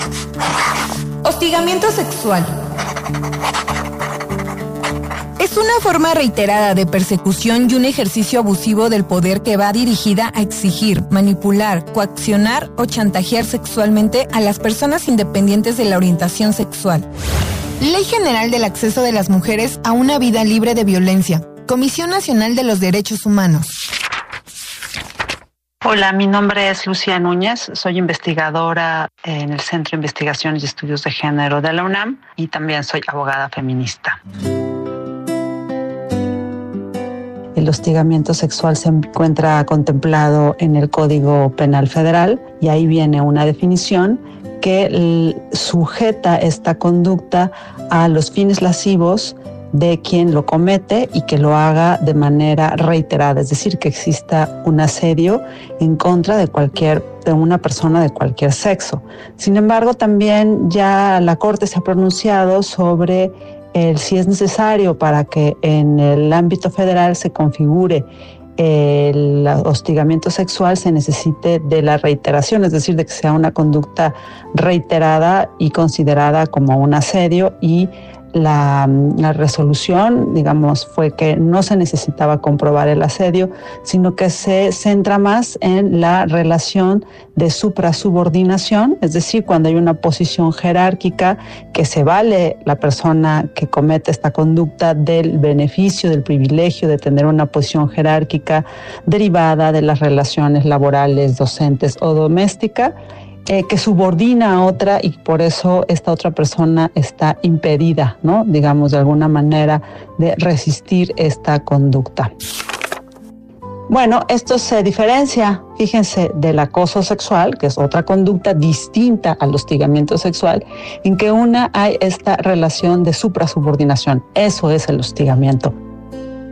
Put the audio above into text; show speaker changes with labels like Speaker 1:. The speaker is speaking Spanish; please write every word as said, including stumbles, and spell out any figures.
Speaker 1: Hostigamiento sexual. Es una forma reiterada de persecución y un ejercicio abusivo del poder que va dirigida a exigir, manipular, coaccionar o chantajear sexualmente a las personas independientes de la orientación sexual. Ley General del Acceso de las Mujeres a una Vida Libre de Violencia. Comisión Nacional de los Derechos Humanos.
Speaker 2: Hola, mi nombre es Lucía Núñez, soy investigadora en el Centro de Investigaciones y Estudios de Género de la UNAM y también soy abogada feminista. El hostigamiento sexual se encuentra contemplado en el Código Penal Federal y ahí viene una definición que sujeta esta conducta a los fines lascivos de quien lo comete y que lo haga de manera reiterada, es decir, que exista un asedio en contra de cualquier, de una persona de cualquier sexo. Sin embargo, también ya la Corte se ha pronunciado sobre el si es necesario para que en el ámbito federal se configure el hostigamiento sexual, se necesite de la reiteración, es decir, de que sea una conducta reiterada y considerada como un asedio, y La, la resolución, digamos, fue que no se necesitaba comprobar el asedio, sino que se centra más en la relación de suprasubordinación, es decir, cuando hay una posición jerárquica que se vale la persona que comete esta conducta del beneficio, del privilegio de tener una posición jerárquica derivada de las relaciones laborales, docentes o domésticas, Eh, que subordina a otra y por eso esta otra persona está impedida, ¿no? Digamos, de alguna manera, de resistir esta conducta. Bueno, esto se diferencia, fíjense, del acoso sexual, que es otra conducta distinta al hostigamiento sexual, en que una hay esta relación de suprasubordinación. Eso es el hostigamiento.